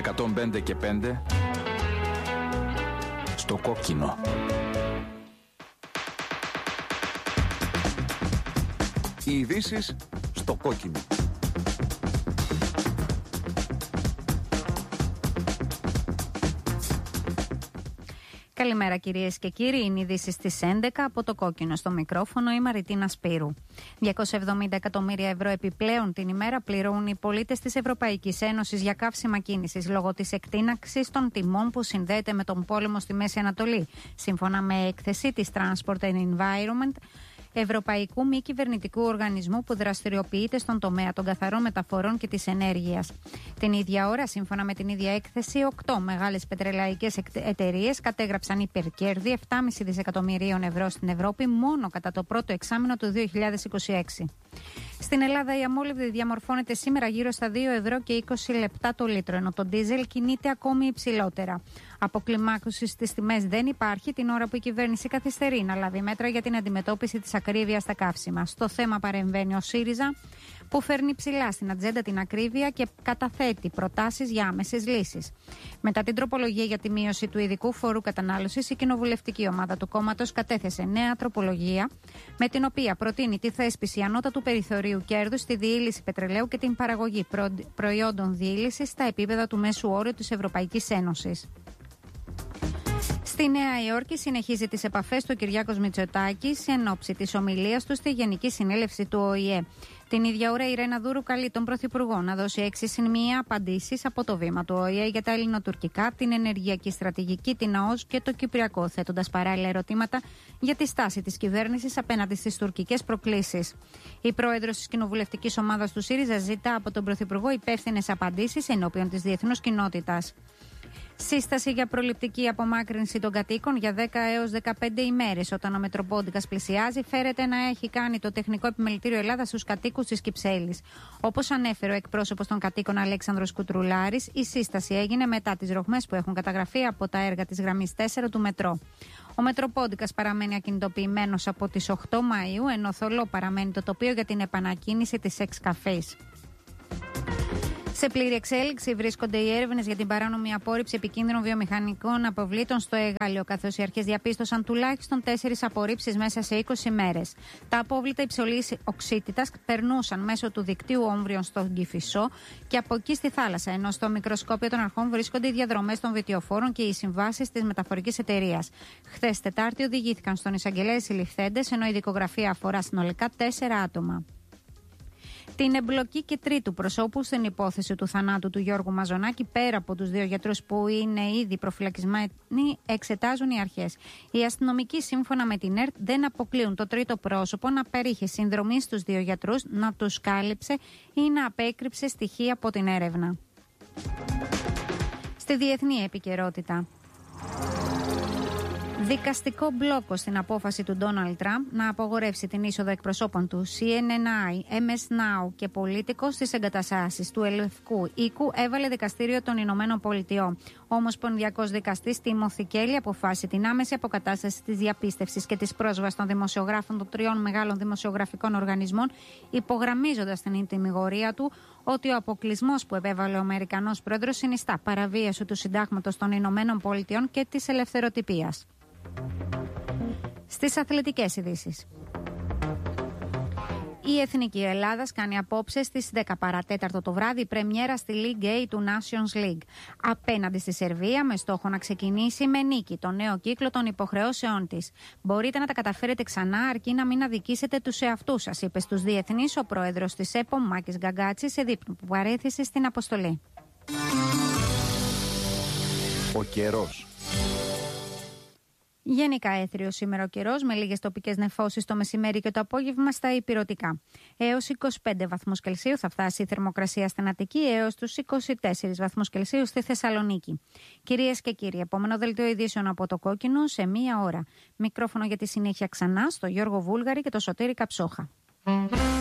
105 και 5 στο κόκκινο. Οι ειδήσεις στο κόκκινο. Καλημέρα κυρίες και κύριοι, είναι ειδήσεις στις 11 από το κόκκινο. Στο μικρόφωνο η Μαριτίνα Σπύρου. 270 εκατομμύρια ευρώ επιπλέον την ημέρα πληρώνουν οι πολίτες της Ευρωπαϊκής Ένωσης για καύσιμα κίνησης λόγω της εκτείναξης των τιμών που συνδέεται με τον πόλεμο στη Μέση Ανατολή. Σύμφωνα με έκθεση της Transport and Environment, ευρωπαϊκού μη κυβερνητικού οργανισμού που δραστηριοποιείται στον τομέα των καθαρών μεταφορών και της ενέργειας. Την ίδια ώρα, σύμφωνα με την ίδια έκθεση, 8 μεγάλες πετρελαϊκές εταιρείες κατέγραψαν υπερκέρδη 7,5 δισεκατομμυρίων ευρώ στην Ευρώπη μόνο κατά το πρώτο εξάμηνο του 2026. Στην Ελλάδα η αμόλυβδη διαμορφώνεται σήμερα γύρω στα 2 ευρώ και 20 λεπτά το λίτρο, ενώ το ντίζελ κινείται ακόμη υψηλότερα. Αποκλιμάκωση στις τιμές δεν υπάρχει την ώρα που η κυβέρνηση καθυστερεί να λάβει μέτρα για την αντιμετώπιση της ακρίβειας στα καύσιμα. Στο θέμα παρεμβαίνει ο ΣΥΡΙΖΑ, που φέρνει ψηλά στην ατζέντα την ακρίβεια και καταθέτει προτάσεις για άμεσες λύσεις. Μετά την τροπολογία για τη μείωση του ειδικού φόρου κατανάλωσης, η κοινοβουλευτική ομάδα του κόμματος κατέθεσε νέα τροπολογία, με την οποία προτείνει τη θέσπιση ανώτατου περιθωρίου κέρδους στη διήλυση πετρελαίου και την παραγωγή προϊόντων διήλυσης στα επίπεδα του μέσου όρου της Ευρωπαϊκής Ένωσης. Στη Νέα Υόρκη συνεχίζει τις επαφές του Κυριάκος Μητσοτάκης εν ώψη της ομιλίας του στη Γενική Συνέλευση του ΟΗΕ. Την ίδια ώρα η Ρένα Δούρου καλεί τον Πρωθυπουργό να δώσει 6+1 απαντήσεις από το βήμα του ΟΗΕ για τα ελληνοτουρκικά, την ενεργειακή στρατηγική, την ΑΟΣ και το Κυπριακό, θέτοντας παράλληλα ερωτήματα για τη στάση της κυβέρνησης απέναντι στις τουρκικές προκλήσεις. Η πρόεδρος της κοινοβουλευτικής ομάδας του ΣΥΡΙΖΑ ζητά από τον Πρωθυπουργό υπεύθυνες απαντήσεις ενώπιον της διεθνούς κοινότητας. Σύσταση για προληπτική απομάκρυνση των κατοίκων για 10 έως 15 ημέρες. Όταν ο Μετροπόντικας πλησιάζει, φέρεται να έχει κάνει το Τεχνικό Επιμελητήριο Ελλάδας στους κατοίκους της Κυψέλης. Όπως ανέφερε ο εκπρόσωπος των κατοίκων Αλέξανδρος Κουτρουλάρης, η σύσταση έγινε μετά τις ρογμές που έχουν καταγραφεί από τα έργα της γραμμής 4 του μετρό. Ο Μετροπόντικας παραμένει ακινητοποιημένος από τις 8 Μαΐου, ενώ θολό παραμένει το τοπίο για την επανακίνηση της εξκαφής. Σε πλήρη εξέλιξη βρίσκονται οι έρευνες για την παράνομη απόρριψη επικίνδυνων βιομηχανικών αποβλήτων στο Εγάλεο, καθώς οι αρχές διαπίστωσαν τουλάχιστον 4 απορρίψεις μέσα σε 20 μέρες. Τα απόβλητα υψηλής οξύτητας περνούσαν μέσω του δικτύου όμβριων στον Κηφισό και από εκεί στη θάλασσα, ενώ στο μικροσκόπιο των αρχών βρίσκονται οι διαδρομές των βιτιοφόρων και οι συμβάσεις της μεταφορικής εταιρείας. Χθες Τετάρτη οδηγήθηκαν στον εισαγγελέα οι συλληφθέντες, ενώ η δικογραφία αφορά συνολικά 4 άτομα. Την εμπλοκή και τρίτου προσώπου στην υπόθεση του θανάτου του Γιώργου Μαζονάκη, πέρα από τους 2 γιατρούς που είναι ήδη προφυλακισμένοι, εξετάζουν οι αρχές. Οι αστυνομικοί, σύμφωνα με την ΕΡΤ, δεν αποκλείουν το τρίτο πρόσωπο να παρήχε συνδρομή στους 2 γιατρούς, να τους κάλυψε ή να απέκρυψε στοιχεία από την έρευνα. Στη διεθνή επικαιρότητα. Δικαστικό μπλόκο στην απόφαση του Ντόναλντ Τραμπ να απογορεύσει την είσοδο εκπροσώπων του CNNI, MS Now και Πολίτικο στις εγκαταστάσεις του Ελευκού Οίκου έβαλε δικαστήριο των Ηνωμένων Πολιτειών. Ο Ομοσπονδιακός Δικαστής Τίμοθι Κέλλι αποφάσισε την άμεση αποκατάσταση της διαπίστευσης και της πρόσβασης των δημοσιογράφων των 3 μεγάλων δημοσιογραφικών οργανισμών, υπογραμμίζοντας την τιμιγορία του ότι ο αποκλεισμός που επέβαλε ο Αμερικανός πρόεδρος συνιστά παραβίαση του Συντάγματος των Ηνωμένων Πολιτειών και της ελευθεροτυπίας. Στις αθλητικές ειδήσεις. Η Εθνική Ελλάδας κάνει απόψε στις 10 παρατέταρτο το βράδυ πρεμιέρα στη League A του Nations League απέναντι στη Σερβία, με στόχο να ξεκινήσει με νίκη το νέο κύκλο των υποχρεώσεών της. Μπορείτε να τα καταφέρετε ξανά αρκεί να μην αδικήσετε τους εαυτούς σας, είπε στους διεθνείς ο πρόεδρος της ΕΠΟ Μάκης Γκαγκάτσης σε δείπνο που παρέθεσε στην αποστολή. Ο καιρός. Γενικά έθριος σήμερα ο καιρός, με λίγες τοπικές νεφώσεις το μεσημέρι και το απόγευμα στα ηπειρωτικά. Έως 25 βαθμούς Κελσίου θα φτάσει η θερμοκρασία στην Αττική, έως τους 24 βαθμούς Κελσίου στη Θεσσαλονίκη. Κυρίες και κύριοι, επόμενο δελτίο ειδήσεων από το κόκκινο σε 1 ώρα. Μικρόφωνο για τη συνέχεια ξανά στο Γιώργο Βούλγαρη και το Σωτήρη Καψόχα.